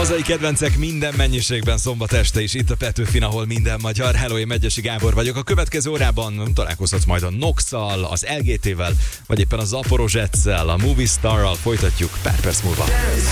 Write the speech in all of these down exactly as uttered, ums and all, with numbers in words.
Hazai kedvencek minden mennyiségben szombat este is itt a Petőfin, ahol minden magyar. Hello, én Megyesi Gábor vagyok. A következő órában találkozhatsz majd a Noxal, az el gé té-vel, vagy éppen a Zaporozsetszel, a Movie Starral. Folytatjuk pár perc múlva.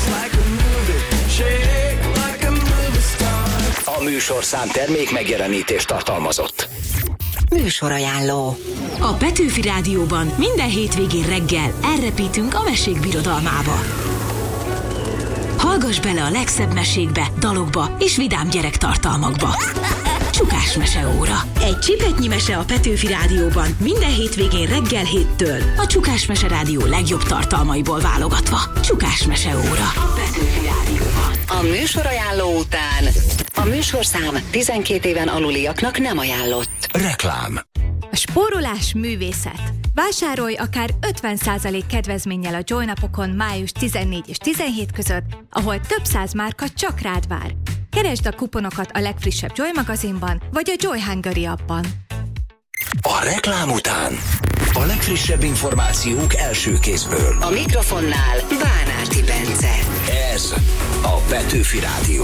A műsorszám termék megjelenítést tartalmazott. Műsorajánló. A Petőfi Rádióban minden hétvégén reggel elrepítünk a mesék birodalmába. Hallgass bele a legszebb mesékbe, dalokba és vidám gyerektartalmakba. Csukás meseóra. Egy csipetnyi mese a Petőfi Rádióban minden hétvégén reggel héttől. A Csukás Mese Rádió legjobb tartalmaiból válogatva. Csukás meseóra. A Petőfi Rádióban. A műsorajánló után a műsorszám tizenkét éven aluliaknak nem ajánlott. Reklám. A spórolás művészet. Vásárolj akár ötven százalék kedvezménnyel a Joy napokon május tizennégy és tizenhét között, ahol több száz márka csak rád vár. Keresd a kuponokat a legfrissebb Joy magazinban, vagy a Joy Hungary appban. A reklám után a legfrissebb információk első kézből. A mikrofonnál Bánárti Bence. Ez a Petőfi Rádió.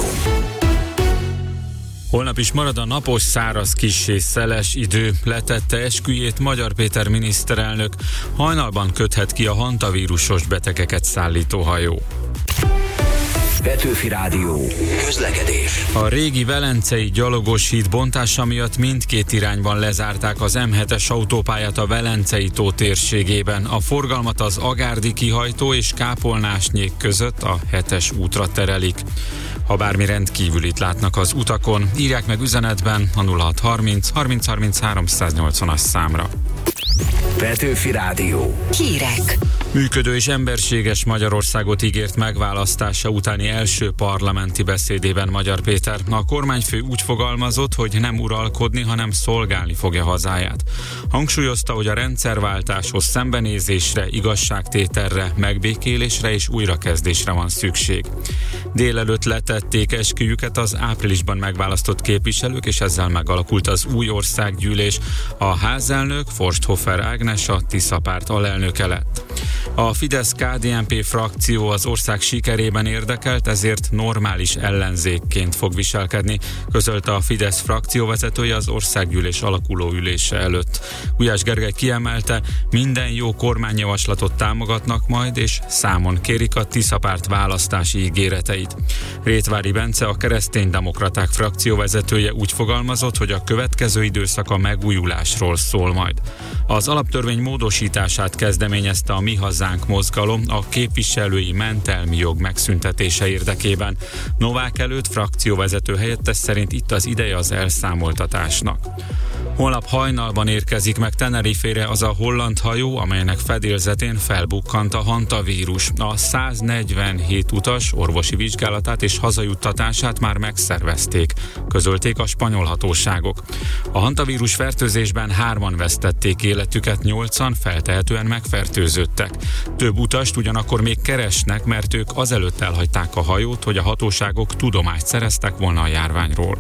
Holnap is marad a napos, száraz, kissé szeles idő. Letette esküjét Magyar Péter miniszterelnök. Hajnalban köthet ki a hantavírusos betegeket szállító hajó. Petőfi Rádió. Közlekedés. A régi velencei gyalogos híd bontása miatt mindkét irányban lezárták az em hetes autópályát a Velencei tó térségében. A forgalmat az Agárdi kihajtó és Kápolnásnyék között a hetes útra terelik. Ha bármi rendkívülit látnak az utakon, írják meg üzenetben a nulla hat harminc harminc harminchárom száznyolcvanas számra. Petőfi Rádió. Hírek. Működő és emberséges Magyarországot ígért megválasztása utáni első parlamenti beszédében Magyar Péter. A kormányfő úgy fogalmazott, hogy nem uralkodni, hanem szolgálni fogja hazáját. Hangsúlyozta, hogy a rendszerváltáshoz szembenézésre, igazságtételre, megbékélésre és újrakezdésre van szükség. Délelőtt letették esküjüket az áprilisban megválasztott képviselők, és ezzel megalakult az új országgyűlés. A házelnök, Forsthofer Ágnes, a Tisza párt alelnöke lett. A Fidesz-ká dé en pé frakció az ország sikerében érdekelt, ezért normális ellenzékként fog viselkedni, közölte a Fidesz frakcióvezetője az országgyűlés alakuló ülése előtt. Gulyás Gergely kiemelte, minden jó kormányjavaslatot támogatnak majd, és számon kérik a Tisza párt választási ígéreteit. Rétvári Bence, a Kereszténydemokraták frakcióvezetője úgy fogalmazott, hogy a következő időszak a megújulásról szól majd. Az alaptörvény módosítását kezdeményezte a Mi Hazánk mozgalom a képviselői mentelmi jog megszüntetése érdekében. Novák előtt frakcióvezető helyettes szerint itt az ideje az elszámoltatásnak. Holnap hajnalban érkezik meg Tenerifére az a holland hajó, amelynek fedélzetén felbukkant a hantavírus. A száznegyvenhét utas orvosi vizsgálatát és hazajuttatását már megszervezték, közölték a spanyol hatóságok. A hantavírus fertőzésben hárman vesztették életüket, nyolcan feltehetően megfertőződtek. Több utast ugyanakkor még keresnek, mert ők azelőtt elhagyták a hajót, hogy a hatóságok tudomást szereztek volna a járványról.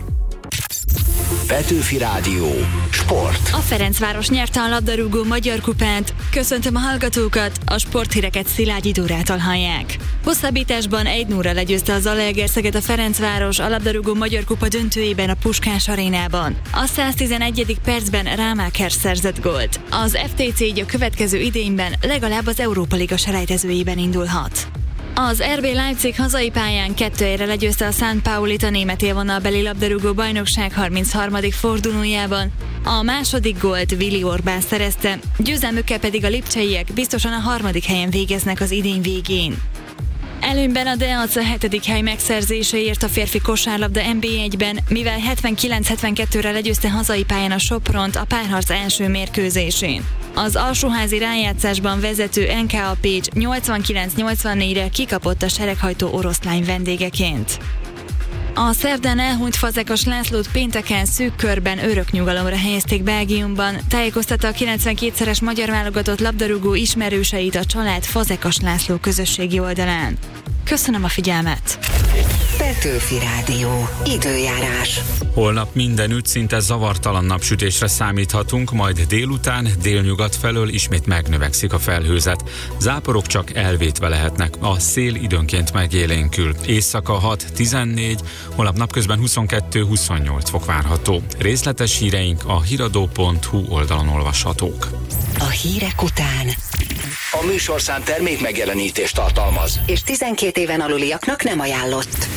Petőfi Rádió. Sport. A Ferencváros nyerte a labdarúgó magyar kupát. Köszöntöm a hallgatókat, a sporthíreket Szilágyi Dórától hallják. Hosszabbításban egy nulla legyőzte az Zalaegerszeget a Ferencváros a labdarúgó magyar kupa döntőjében a Puskás arénában. A száztizenegyedik percben Rámáker szerzett gólt. Az ef té cé így a következő idényben legalább az Európa Liga selejtezőjében indulhat. Az er bé Leipzig hazai pályán kettő egyre legyőzte a Szent Paulit a német élvonalbeli labdarúgó bajnokság harmincharmadik fordulójában. A második gólt Willi Orbán szerezte, győzelmükkel pedig a lipcseiek biztosan a harmadik helyen végeznek az idény végén. Előnyben a Deac a hetedik hely megszerzéséért a férfi kosárlabda en bé egyben, mivel hetvenkilenc hetvenkettőre legyőzte hazai pályán a Sopront a párharc első mérkőzésén. Az alsóházi rájátszásban vezető en ká á Pécs nyolcvankilenc nyolcvannégyre kikapott a sereghajtó oroszlány vendégeként. A szerdán elhunyt Fazekas Lászlót pénteken szűk körben örök nyugalomra helyezték Belgiumban, tájékoztatta a kilencvenkétszeres magyar válogatott labdarúgó ismerőseit a család Fazekas László közösségi oldalán. Köszönöm a figyelmet! Petőfi Rádió. Időjárás. Holnap mindenütt szinte zavartalan napsütésre számíthatunk, majd délután délnyugat felől ismét megnövekszik a felhőzet. Záporok csak elvétve lehetnek, a szél időnként megélénkül. Éjszaka hat-tizennégy, holnap napközben huszonkettő-huszonnyolc fok várható. Részletes híreink a híradó pont hu oldalon olvashatók. A hírek után A műsorszám termék megjelenítést tartalmaz. és tizenkét éven aluliaknak nem ajánlott.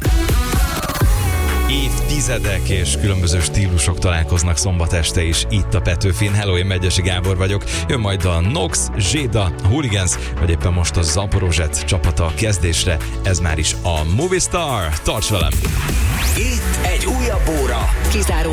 Évtizedek és különböző stílusok találkoznak szombat este is itt a Petőfin. Hello, én Megyesi Gábor vagyok. Jön majd a Nox, Zséda, Hooligans, vagy éppen most a Zaporozsec csapata a kezdésre. Ez már is a Movie Star. Tarts velem! Itt egy újabb óra. Kizárólag